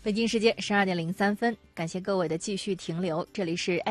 北京时间12:03，感谢各位的继续停留。这里是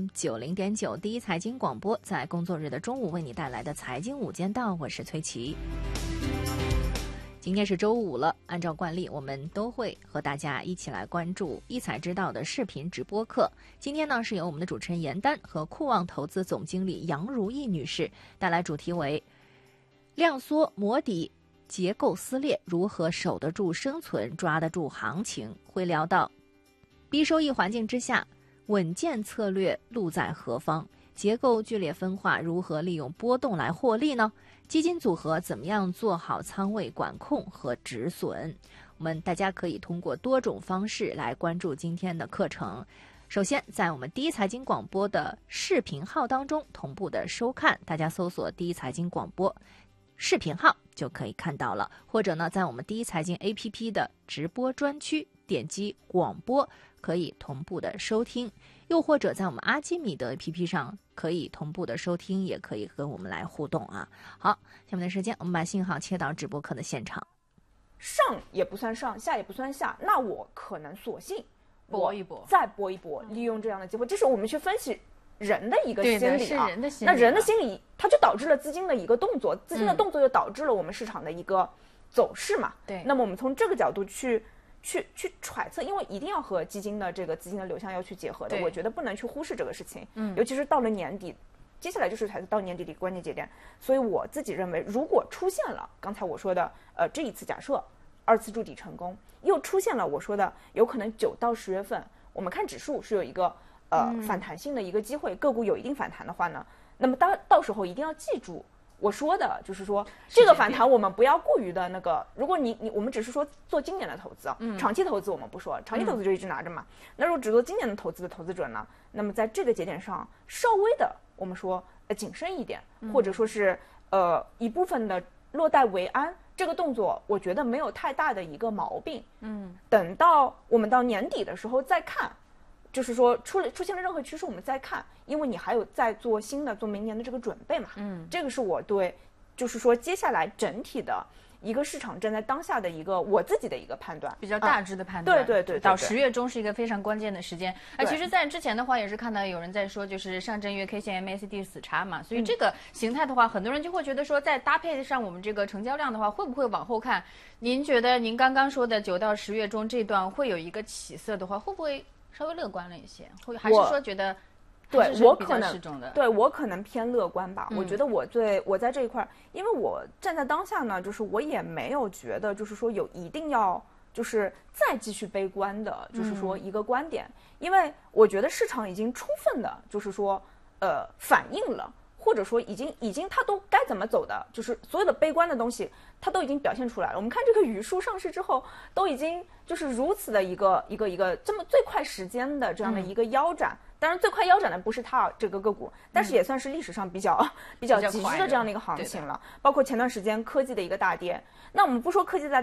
FM90.9第一财经广播，在工作日的中午为你带来的财经午间档，我是崔琦。今天是周五了，按照惯例，我们都会和大家一起来关注一财知道的视频直播课。今天呢，是由我们的主持人严丹和酷望投资总经理杨如意女士带来，主题为量缩磨底结构撕裂，如何守得住生存，抓得住行情。会聊到低收益环境之下，稳健策略路在何方？结构剧烈分化，如何利用波动来获利呢？基金组合怎么样做好仓位管控和止损？我们大家可以通过多种方式来关注今天的课程。首先，在我们第一财经广播的视频号当中同步的收看，大家搜索第一财经广播视频号就可以看到了，或者呢，在我们第一财经 APP 的直播专区点击广播可以同步的收听，又或者在我们阿基米德 APP 上可以同步的收听，也可以跟我们来互动啊。好，下面的时间我们把信号切到直播课的现场。 上也不算上，下也不算下，那我可能索性搏一搏， 再搏一搏，利用这样的机会。这是我们去分析人的一个心理啊， 是人的心理。 那人的心理，它就导致了资金的一个动作，资金的动作又导致了我们市场的一个走势嘛。 对。 那么我们从这个角度去揣测，因为一定要和基金的这个资金的流向要去结合的，我觉得不能去忽视这个事情。尤其是到了年底，接下来就是才是到年底的关键节点。所以我自己认为，如果出现了刚才我说的这一次假设二次筑底成功，又出现了我说的有可能9到10月份，我们看指数是有一个反弹性的一个机会，个股有一定反弹的话呢，那么到时候一定要记住我说的，就是说这个反弹我们不要过于的那个，如果我们只是说做今年的投资，长期投资我们不说，长期投资就一直拿着嘛。那如果只做今年的投资的投资者呢，那么在这个节点上稍微的我们说谨慎一点，或者说是一部分的落袋为安。这个动作我觉得没有太大的一个毛病。等到我们到年底的时候再看，就是说出现了任何趋势我们再看，因为你还有在做新的做明年的这个准备嘛。这个是我对就是说接下来整体的一个市场站在当下的一个我自己的一个判断， 比较大致的判断。 对， 到10月中是一个非常关键的时间。其实在之前的话也是看到有人在说，就是上证月 K 线 MACD 死叉嘛，所以这个形态的话，很多人就会觉得说，在搭配上我们这个成交量的话，会不会往后看？您觉得您刚刚说的9到10月中这段会有一个起色的话，会不会稍微乐观了一些？还是说觉得？ 对，我可能偏乐观吧。我觉得我在这一块，因为我站在当下呢，就是我也没有觉得就是说有一定要就是再继续悲观的，就是说一个观点，因为我觉得市场已经充分的就是说反映了，或者说已经它都该怎么走的，就是所有的悲观的东西它都已经表现出来了。我们看这个语数上市之后，都已经就是如此的一个这么最快时间的这样的一个腰斩。当然最快腰斩的不是它这个个股，但是也算是历史上比较急剧的这样的一个行情了。包括前段时间科技的一个大跌，那我们不说科技大跌